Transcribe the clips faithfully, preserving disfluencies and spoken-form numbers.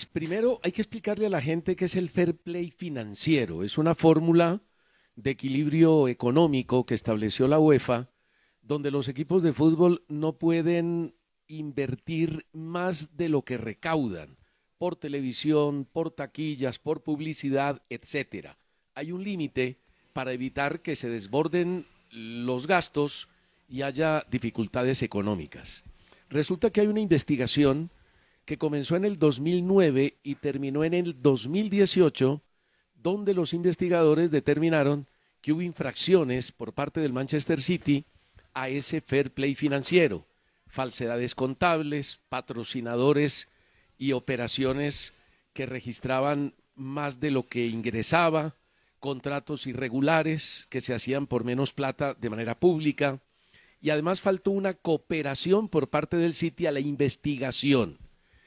Pues primero hay que explicarle a la gente qué es el fair play financiero. Es una fórmula de equilibrio económico que estableció la UEFA, donde los equipos de fútbol no pueden invertir más de lo que recaudan por televisión, por taquillas, por publicidad, etcétera. Hay un límite para evitar que se desborden los gastos y haya dificultades económicas. Resulta que hay una investigación que comenzó en el dos mil nueve y terminó en el dos mil dieciocho, donde los investigadores determinaron que hubo infracciones por parte del Manchester City a ese fair play financiero, falsedades contables, patrocinadores y operaciones que registraban más de lo que ingresaba, contratos irregulares que se hacían por menos plata de manera pública, y además faltó una cooperación por parte del City a la investigación.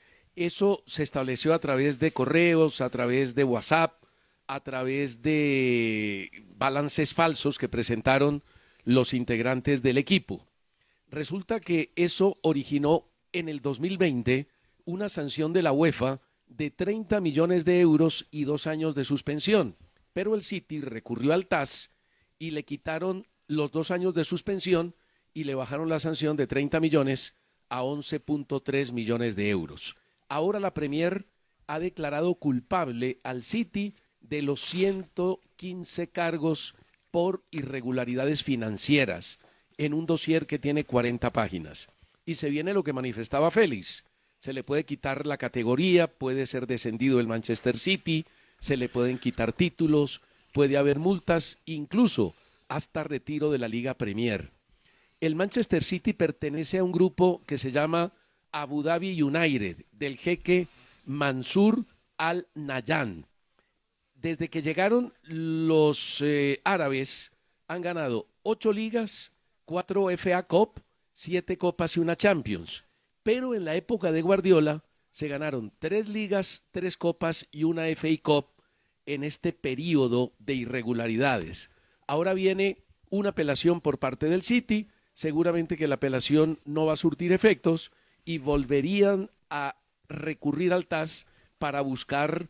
Eso se estableció a través de correos, a través de WhatsApp, a través de balances falsos que presentaron los integrantes del equipo. Resulta que eso originó en el dos mil veinte una sanción de la UEFA de treinta millones de euros y dos años de suspensión. Pero el City recurrió al T A S y le quitaron los dos años de suspensión y le bajaron la sanción de treinta millones a once punto tres millones de euros. Ahora la Premier ha declarado culpable al City de los ciento quince cargos por irregularidades financieras en un dossier que tiene cuarenta páginas. Y se viene lo que manifestaba Félix. Se le puede quitar la categoría, puede ser descendido el Manchester City, se le pueden quitar títulos, puede haber multas, incluso hasta retiro de la Liga Premier. El Manchester City pertenece a un grupo que se llama Abu Dhabi United, del jeque Mansur Al Nahyan. Desde que llegaron los eh, árabes, han ganado ocho ligas, cuatro F A Cup, siete copas y una Champions. Pero en la época de Guardiola se ganaron tres ligas, tres copas y una F A Cup en este periodo de irregularidades. Ahora viene una apelación por parte del City, seguramente que la apelación no va a surtir efectos y volverían a recurrir al T A S para buscar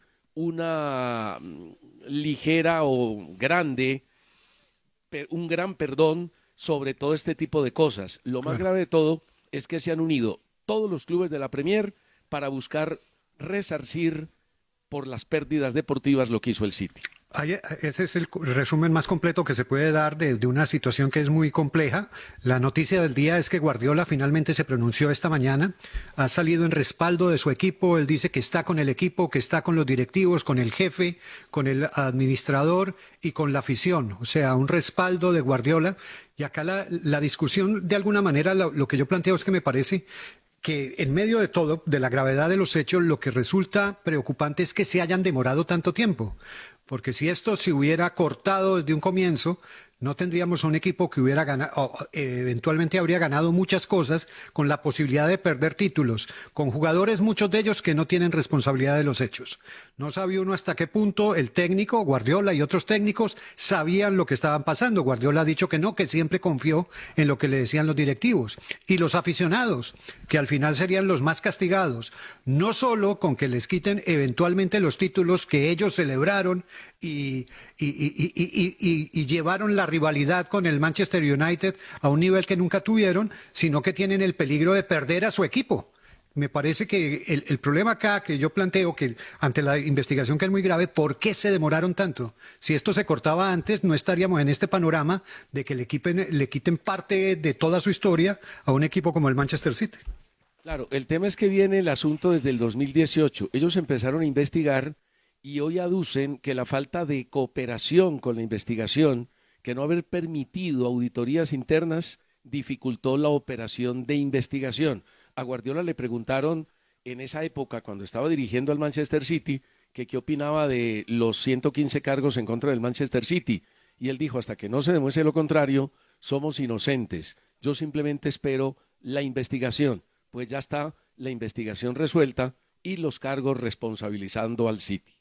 una ligera o grande, un gran perdón sobre todo este tipo de cosas. Lo más grave de todo es que se han unido todos los clubes de la Premier para buscar resarcir por las pérdidas deportivas lo que hizo el City. Ahí, ese es el resumen más completo que se puede dar de, de una situación que es muy compleja. La noticia del día es que Guardiola finalmente se pronunció esta mañana, ha salido en respaldo de su equipo, él dice que está con el equipo, que está con los directivos, con el jefe, con el administrador y con la afición, o sea, un respaldo de Guardiola. Y acá la, la discusión, de alguna manera, lo, lo que yo planteo es que me parece que en medio de todo, de la gravedad de los hechos, lo que resulta preocupante es que se hayan demorado tanto tiempo. Porque si esto se hubiera cortado desde un comienzo, no tendríamos un equipo que hubiera ganado, o, eh, eventualmente habría ganado muchas cosas con la posibilidad de perder títulos, con jugadores, muchos de ellos que no tienen responsabilidad de los hechos. No sabía uno hasta qué punto el técnico, Guardiola y otros técnicos, sabían lo que estaban pasando. Guardiola ha dicho que no, que siempre confió en lo que le decían los directivos. Y los aficionados, que al final serían los más castigados, no solo con que les quiten eventualmente los títulos que ellos celebraron y, y, y, y, y, y, y llevaron la rivalidad con el Manchester United a un nivel que nunca tuvieron, sino que tienen el peligro de perder a su equipo. Me parece que el, el problema acá que yo planteo, que ante la investigación que es muy grave, ¿por qué se demoraron tanto? Si esto se cortaba antes, no estaríamos en este panorama de que le quiten, le quiten parte de toda su historia a un equipo como el Manchester City. Claro, el tema es que viene el asunto desde el dos mil dieciocho. Ellos empezaron a investigar y hoy aducen que la falta de cooperación con la investigación, que no haber permitido auditorías internas, dificultó la operación de investigación. A Guardiola le preguntaron en esa época, cuando estaba dirigiendo al Manchester City, que qué opinaba de los ciento quince cargos en contra del Manchester City. Y él dijo, hasta que no se demuestre lo contrario, somos inocentes. Yo simplemente espero la investigación. Pues ya está la investigación resuelta y los cargos responsabilizando al City.